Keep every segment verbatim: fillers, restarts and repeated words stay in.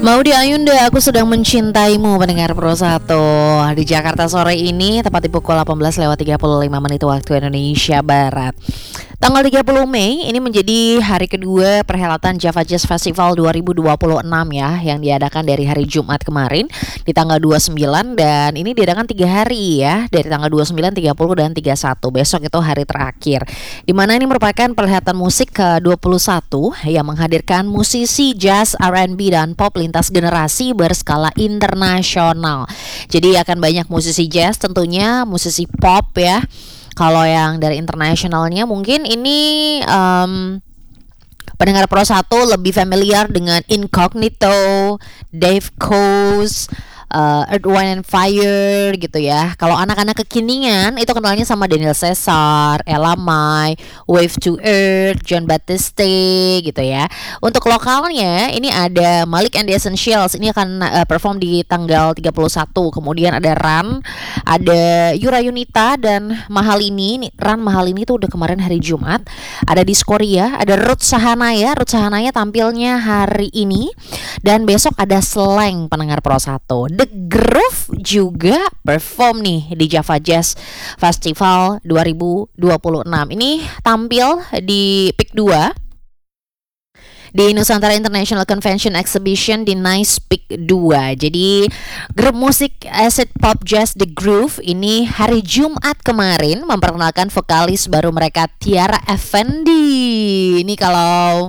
Maudy Ayunda, aku sedang mencintaimu pendengar Pro satu di Jakarta sore ini tepat di pukul delapan belas lewat tiga puluh lima menit waktu Indonesia Barat. Tanggal tiga puluh Mei ini menjadi hari kedua perhelatan Java Jazz Festival dua ribu dua puluh enam ya, yang diadakan dari hari Jumat kemarin di tanggal dua puluh sembilan, dan ini diadakan tiga hari ya, dari tanggal dua puluh sembilan, tiga puluh dan tiga puluh satu. Besok itu hari terakhir, di mana ini merupakan perhelatan musik ke dua puluh satu yang menghadirkan musisi jazz, R and B dan pop lintas generasi berskala internasional. Jadi akan banyak musisi jazz, tentunya musisi pop ya. Kalau yang dari internasionalnya mungkin ini um, pendengar Pro satu lebih familiar dengan Incognito, Dave Koz, uh, Earth, Wind and Fire gitu ya. Kalau anak-anak kekinian itu kenalnya sama Daniel Caesar, Ella Mai, Wave to Earth, John Batiste gitu ya. Untuk lokalnya ini ada Malik and the Essentials, ini akan uh, perform di tanggal tiga puluh satu. Kemudian ada Ran, ada Yura Yunita dan Mahalini. Nih, Ran Mahalini tuh udah kemarin hari Jumat. Ada Diskoria, ada Ruth Sahanaya. Ruth Sahanaya tampilnya hari ini, dan besok ada Slang pendengar Pro satu. The Groove juga perform nih di Java Jazz Festival dua ribu dua puluh enam. Ini tampil di P I K dua di Nusantara International Convention Exhibition di Nice P I K dua. Jadi grup musik acid pop jazz The Groove ini hari Jumat kemarin memperkenalkan vokalis baru mereka, Tiara Effendi. Ini kalau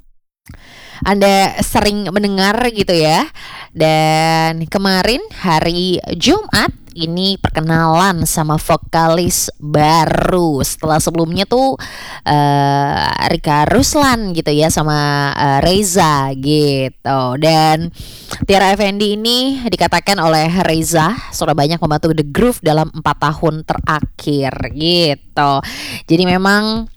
Anda sering mendengar gitu ya. Dan kemarin hari Jumat ini perkenalan sama vokalis baru setelah sebelumnya tuh uh, Rika Ruslan gitu ya sama uh, Reza gitu. Dan Tiara Effendi ini dikatakan oleh Reza sudah banyak membantu The Groove dalam empat tahun terakhir gitu. Jadi memang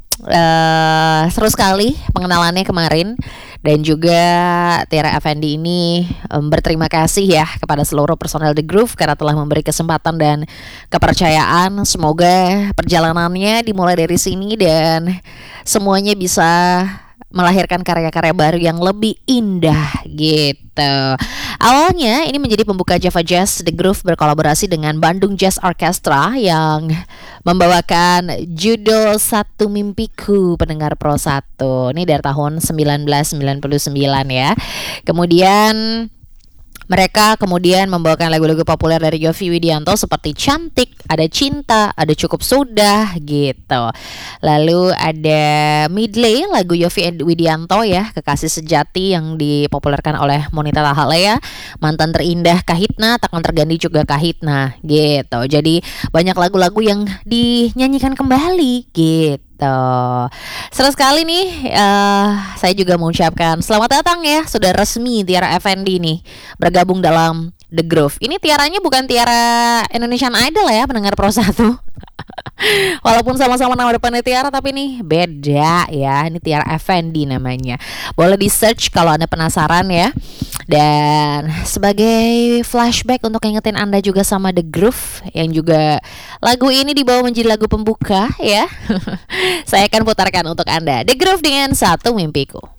Uh, seru sekali pengenalannya kemarin. Dan juga Tiara Effendi ini um, berterima kasih ya kepada seluruh personel The Groove karena telah memberi kesempatan dan kepercayaan. Semoga perjalanannya dimulai dari sini dan semuanya bisa melahirkan karya-karya baru yang lebih indah gitu. Awalnya ini menjadi pembuka Java Jazz, The Groove berkolaborasi dengan Bandung Jazz Orchestra yang membawakan judul Satu Mimpiku pendengar Pro satu. Ini dari tahun sembilan belas sembilan puluh sembilan ya. Kemudian mereka kemudian membawakan lagu-lagu populer dari Yovie Widianto seperti Cantik, ada Cinta, ada Cukup Sudah gitu. Lalu ada Midley, lagu Yovie Widianto ya, Kekasih Sejati yang dipopulerkan oleh Monita Tahalea, Mantan Terindah Kahitna, Takkan Terganti juga Kahitna gitu. Jadi banyak lagu-lagu yang dinyanyikan kembali gitu. Seru sekali nih. uh, Saya juga mengucapkan selamat datang ya, sudah resmi Tiara Effendi nih bergabung dalam The Groove. Ini Tiaranya bukan Tiara Indonesian Idol ya pendengar Pro satu. Walaupun sama-sama nama depannya Tiara, tapi nih beda ya. Ini Tiara Effendi namanya. Boleh di search kalau Anda penasaran ya. Dan sebagai flashback untuk ingetin Anda juga sama The Groove, yang juga lagu ini dibawa menjadi lagu pembuka ya. Saya akan putarkan untuk Anda The Groove dengan Satu Mimpiku.